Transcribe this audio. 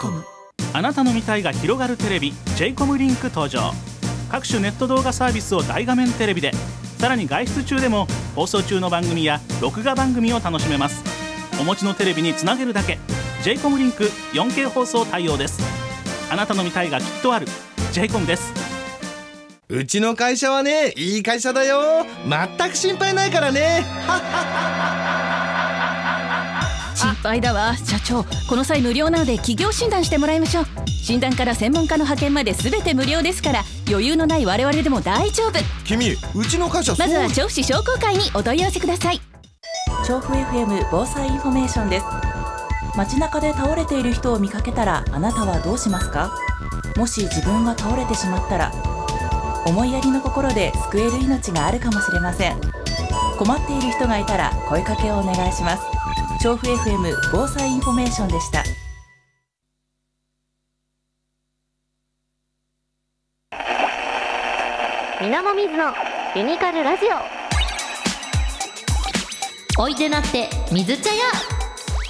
JCOM。 あなたの見たいが広がるテレビ JCOM リンク登場。各種ネット動画サービスを大画面テレビで、さらに外出中でも放送中の番組や録画番組を楽しめます。お持ちのテレビにつなげるだけ。 JCOM リンク 4K 放送対応です。あなたの見たいがきっとある JCOM です。 うちの会社はね、いい会社だよ。全く心配ないからね。 心配だわ社長。この際無料なので企業診断してもらいましょう。診断から専門家の派遣まで全て無料ですから、余裕のない我々でも大丈夫。 君、うちの会社まずは調布市商工会にお問い合わせください。 調布 FM 防災インフォメーションです。街中で倒れている人を見かけたらあなたはどうしますか？もし自分が倒れてしまったら、思いやりの心で救える命があるかもしれません。困っている人がいたら声かけをお願いします。調布 FM 防災インフォメーションでした。 みなもみずのユニカルラジオ。おいでなって水茶屋。